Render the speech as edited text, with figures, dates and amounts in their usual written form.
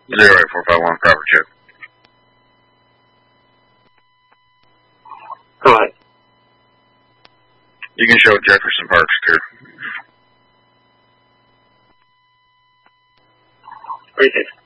08451, proper check. Alright. You can show Jefferson Park secure. 36.